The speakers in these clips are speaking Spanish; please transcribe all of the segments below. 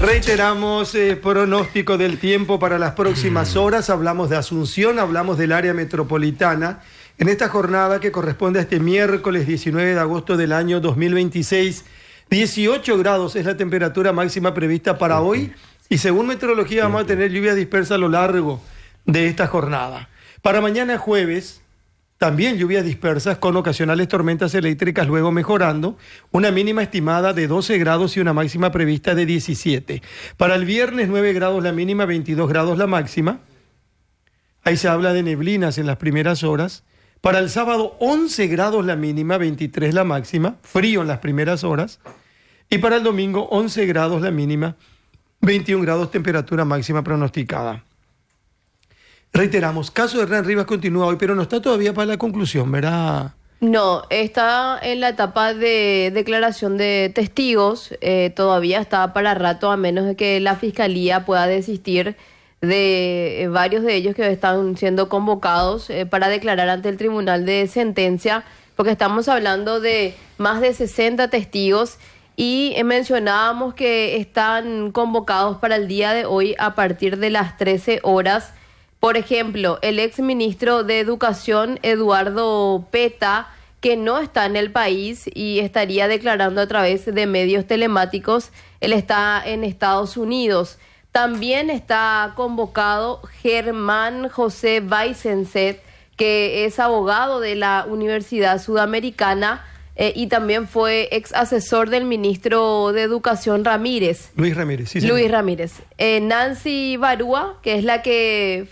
Reiteramos pronóstico del tiempo para las próximas horas. Hablamos de Asunción, hablamos del área metropolitana. En esta jornada que corresponde a este miércoles 19 de agosto del año 2026, 18 grados es la temperatura máxima prevista para hoy. Y según meteorología vamos a tener lluvia dispersa a lo largo de esta jornada. Para mañana jueves, también lluvias dispersas con ocasionales tormentas eléctricas, luego mejorando, una mínima estimada de 12 grados y una máxima prevista de 17. Para el viernes 9 grados la mínima, 22 grados la máxima. Ahí se habla de neblinas en las primeras horas. Para el sábado 11 grados la mínima, 23 la máxima, frío en las primeras horas. Y para el domingo 11 grados la mínima, 21 grados temperatura máxima pronosticada. Reiteramos, caso de Hernán Rivas continúa hoy, pero no está todavía para la conclusión, ¿verdad? No, está en la etapa de declaración de testigos, todavía está para rato, a menos de que la Fiscalía pueda desistir de varios de ellos que están siendo convocados para declarar ante el Tribunal de Sentencia, porque estamos hablando de más de 60 testigos y mencionábamos que están convocados para el día de hoy a partir de las 13 horas. Por ejemplo, el exministro de Educación, Eduardo Peta, que no está en el país y estaría declarando a través de medios telemáticos, él está en Estados Unidos. También está convocado Germán José Weissenset, que es abogado de la Universidad Sudamericana y también fue ex asesor del ministro de Educación Ramírez. Luis Ramírez, sí. Luis Ramírez. Nancy Barúa, que es la que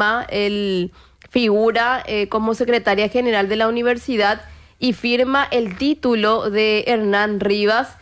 figura como secretaria general de la universidad y firma el título de Hernán Rivas.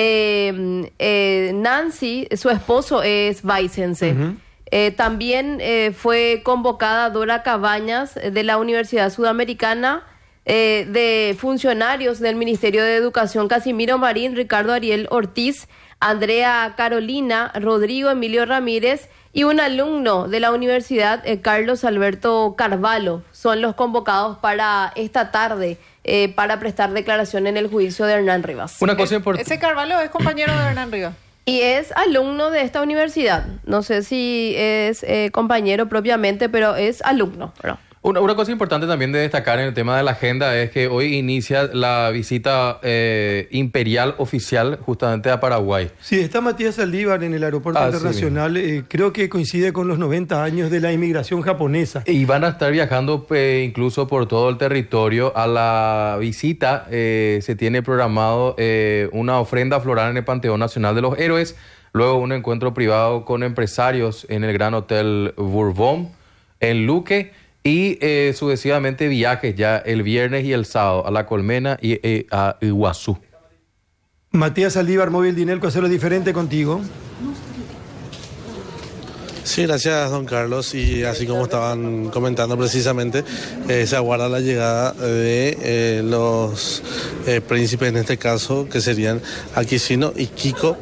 Nancy, su esposo es Weissense. También fue convocada Dora Cabañas de la Universidad Sudamericana, de funcionarios del Ministerio de Educación, Casimiro Marín, Ricardo Ariel Ortiz, Andrea Carolina, Rodrigo Emilio Ramírez y un alumno de la universidad, Carlos Alberto Carvalho. Son los convocados para esta tarde para prestar declaración en el juicio de Hernán Rivas. Una cosa importante. Ese Carvalho es compañero de Hernán Rivas. Y es alumno de esta universidad. No sé si es compañero propiamente, pero es alumno. Una cosa importante también de destacar en el tema de la agenda es que hoy inicia la visita imperial oficial justamente a Paraguay. Sí, está Matías Saldívar en el aeropuerto internacional, creo que coincide con los 90 años de la inmigración japonesa. Y van a estar viajando incluso por todo el territorio. A la visita se tiene programado una ofrenda floral en el Panteón Nacional de los Héroes, luego un encuentro privado con empresarios en el Gran Hotel Bourbon en Luque, y sucesivamente viajes ya el viernes y el sábado a La Colmena y a Iguazú. Matías Saldívar, Móvil Dinelco, hacerlo diferente contigo. Sí, gracias, don Carlos. Y así como estaban comentando precisamente, se aguarda la llegada de los príncipes, en este caso, que serían Akishino y Kiko,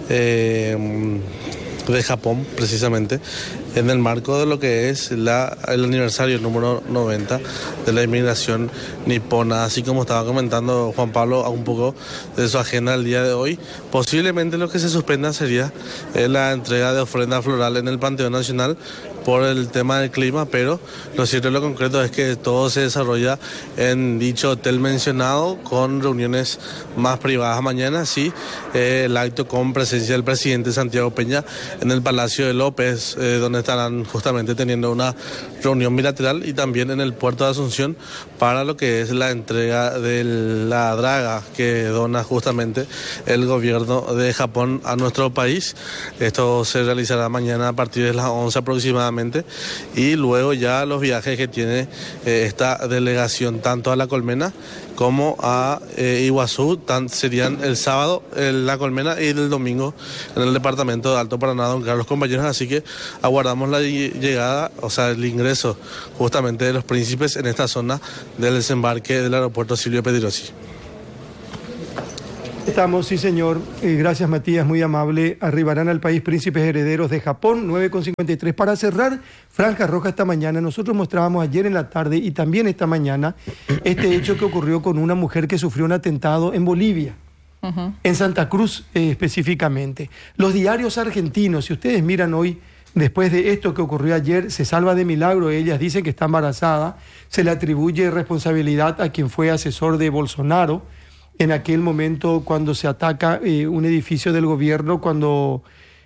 de Japón, precisamente, en el marco de lo que es el aniversario número 90 de la inmigración nipona. Así como estaba comentando Juan Pablo un poco de su agenda el día de hoy, posiblemente lo que se suspenda sería la entrega de ofrenda floral en el Panteón Nacional por el tema del clima, pero lo cierto y lo concreto es que todo se desarrolla en dicho hotel mencionado, con reuniones más privadas mañana. Sí, el acto con presencia del presidente Santiago Peña en el Palacio de López, donde estarán justamente teniendo una reunión bilateral, y también en el puerto de Asunción para lo que es la entrega de la draga que dona justamente el gobierno de Japón a nuestro país. Esto se realizará mañana a partir de las 11 aproximadamente, y luego ya los viajes que tiene esta delegación tanto a La Colmena como a Iguazú serían el sábado en La Colmena y el domingo en el departamento de Alto Paraná, don Carlos, compañeros. Así que aguardamos la llegada, o sea, el ingreso justamente de los príncipes en esta zona del desembarque del aeropuerto Silvio Pettirossi. Estamos, sí señor. Gracias, Matías, muy amable. Arribarán al país príncipes herederos de Japón, 9:53. Para cerrar, Franja Roja esta mañana, nosotros mostrábamos ayer en la tarde y también esta mañana este hecho que ocurrió con una mujer que sufrió un atentado en Bolivia. en Santa Cruz específicamente. Los diarios argentinos, si ustedes miran hoy, después de esto que ocurrió ayer, se salva de milagro, ellas dicen que está embarazada, se le atribuye responsabilidad a quien fue asesor de Bolsonaro en aquel momento cuando se ataca un edificio del gobierno, cuando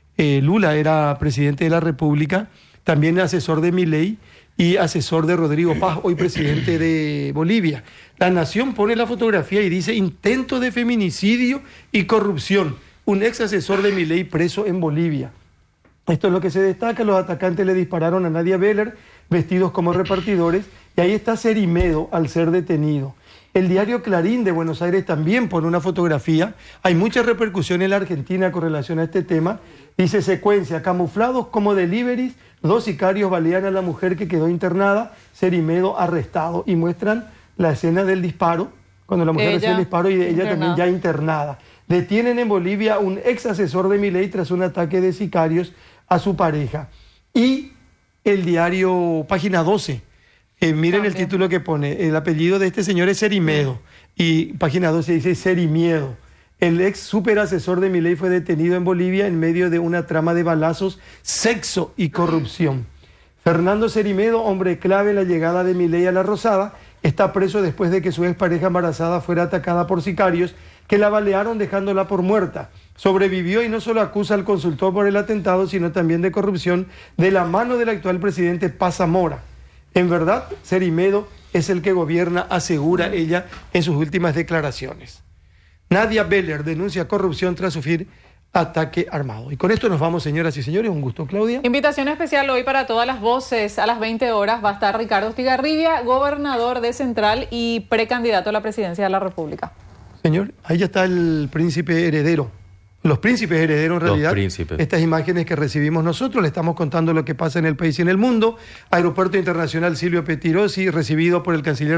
Lula era presidente de la República, también asesor de Milei y asesor de Rodrigo Paz, hoy presidente de Bolivia. La Nación pone la fotografía y dice intento de feminicidio y corrupción, un ex asesor de Milei preso en Bolivia. Esto es lo que se destaca, los atacantes le dispararon a Nadia Beller, vestidos como repartidores, y ahí está Cerimedo al ser detenido. El diario Clarín de Buenos Aires también pone una fotografía, hay mucha repercusión en la Argentina con relación a este tema, dice secuencia, camuflados como deliveries, 2 sicarios balean a la mujer que quedó internada, Cerimedo arrestado, y muestran la escena del disparo, cuando la mujer recibe el disparo y ella también ya internada. Detienen en Bolivia un ex asesor de Milei tras un ataque de sicarios a su pareja. Y el diario Página 12, miren el título que pone, el apellido de este señor es Cerimedo, y Página 12 dice Cerimiedo. El ex superasesor de Milei fue detenido en Bolivia en medio de una trama de balazos, sexo y corrupción. Fernando Cerimedo, hombre clave en la llegada de Milei a La Rosada, está preso después de que su expareja embarazada fuera atacada por sicarios que la balearon dejándola por muerta. Sobrevivió y no solo acusa al consultor por el atentado, sino también de corrupción de la mano del actual presidente Paz Zamora. En verdad, Cerimedo es el que gobierna, asegura ella en sus últimas declaraciones. Nadia Beller denuncia corrupción tras sufrir ataque armado. Y con esto nos vamos, señoras y señores. Un gusto, Claudia. Invitación especial hoy para todas las voces. A las 20 horas va a estar Ricardo Estigarribia, gobernador de Central y precandidato a la presidencia de la República. Señor, ahí ya está el príncipe heredero. Los príncipes herederos, en realidad. Los príncipes. Estas imágenes que recibimos nosotros, le estamos contando lo que pasa en el país y en el mundo. Aeropuerto Internacional Silvio Pettirossi, recibidos, por el canciller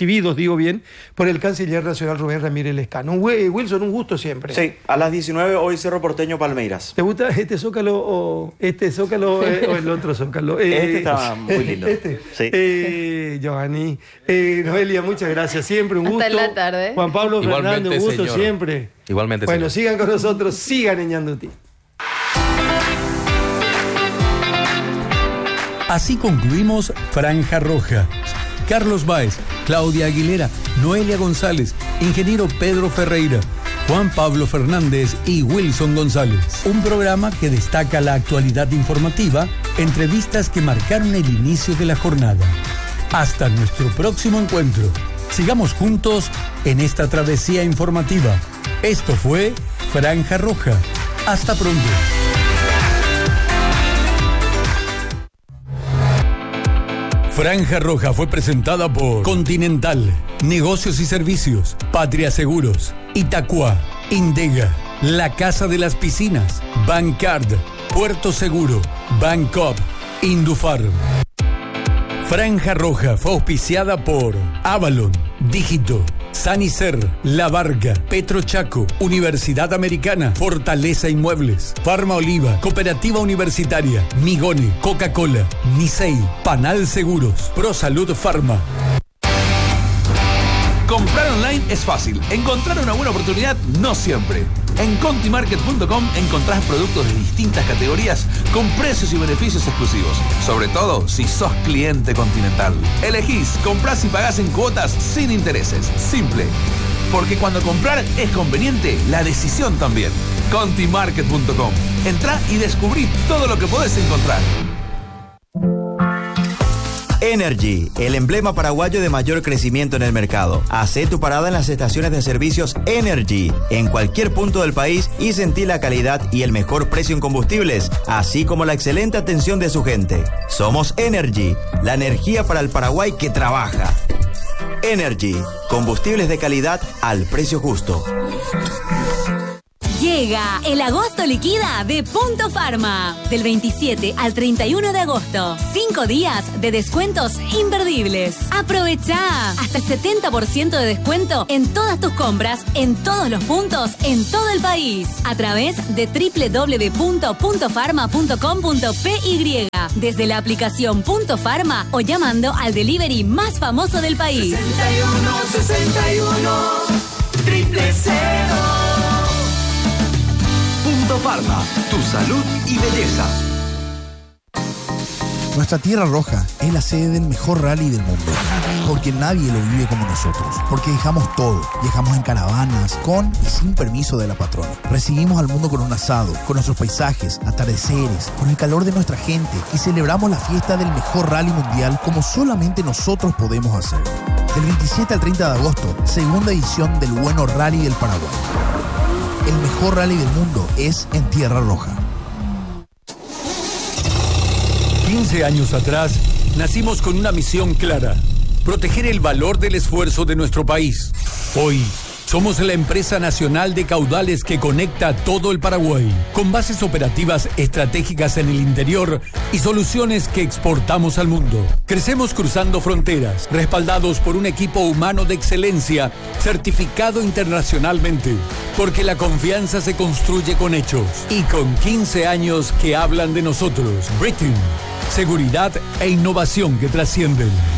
nacional Rubén Ramírez Lescano. Wilson, un gusto siempre. Sí, a las 19 hoy Cerro Porteño Palmeiras. ¿Te gusta este zócalo o el otro zócalo? Este está muy lindo. Sí. Giovanni, Noelia, muchas gracias. Siempre un gusto. Hasta la tarde. Juan Pablo Igualmente, Fernández, un gusto señor. siempre. Igualmente, bueno, señor. sigan con nosotros, sigan en Ñanduti. Así concluimos Franja Roja. Carlos Báez, Claudia Aguilera, Noelia González, ingeniero Pedro Ferreira, Juan Pablo Fernández y Wilson González. Un programa que destaca la actualidad informativa, entrevistas que marcaron el inicio de la jornada. Hasta nuestro próximo encuentro. Sigamos juntos en esta travesía informativa. Esto fue Franja Roja. Hasta pronto. Franja Roja fue presentada por Continental, Negocios y Servicios, Patria Seguros, Itacua, Indega, La Casa de las Piscinas, Bancard, Puerto Seguro, Bancop, Indufarm. Franja Roja fue auspiciada por Avalon, Dígito, Sanicer, La Varga, Petrochaco, Universidad Americana, Fortaleza Inmuebles, Farma Oliva, Cooperativa Universitaria, Migone, Coca-Cola, Nisei, Panal Seguros, ProSalud Pharma. Comprar online es fácil. Encontrar una buena oportunidad no siempre. En contimarket.com encontrás productos de distintas categorías con precios y beneficios exclusivos. Sobre todo si sos cliente Continental. Elegís, comprás y pagás en cuotas sin intereses. Simple. Porque cuando comprar es conveniente, la decisión también. Contimarket.com. Entrá y descubrí todo lo que podés encontrar. Energy, el emblema paraguayo de mayor crecimiento en el mercado. Hacé tu parada en las estaciones de servicios Energy, en cualquier punto del país, y sentí la calidad y el mejor precio en combustibles, así como la excelente atención de su gente. Somos Energy, la energía para el Paraguay que trabaja. Energy, combustibles de calidad al precio justo. Llega el agosto liquida de Punto Pharma. Del 27 al 31 de agosto. 5 días de descuentos imperdibles. Aprovecha hasta el 70% de descuento en todas tus compras, en todos los puntos, en todo el país. A través de www.puntofarma.com.py. Desde la aplicación Punto Pharma o llamando al delivery más famoso del país. 61 61 000. Punto Pharma, tu salud y belleza. Nuestra Tierra Roja es la sede del mejor rally del mundo, porque nadie lo vive como nosotros, porque dejamos todo, viajamos en caravanas, con y sin permiso de la patrona. Recibimos al mundo con un asado, con nuestros paisajes, atardeceres, con el calor de nuestra gente y celebramos la fiesta del mejor rally mundial como solamente nosotros podemos hacer. Del 27 al 30 de agosto, segunda edición del Bueno Rally del Paraguay. El mejor rally del mundo es en Tierra Roja. 15 años atrás, nacimos con una misión clara: proteger el valor del esfuerzo de nuestro país. Hoy, somos la empresa nacional de caudales que conecta todo el Paraguay, con bases operativas estratégicas en el interior y soluciones que exportamos al mundo. Crecemos cruzando fronteras, respaldados por un equipo humano de excelencia, certificado internacionalmente, porque la confianza se construye con hechos. Y con 15 años que hablan de nosotros, Britain, seguridad e innovación que trascienden.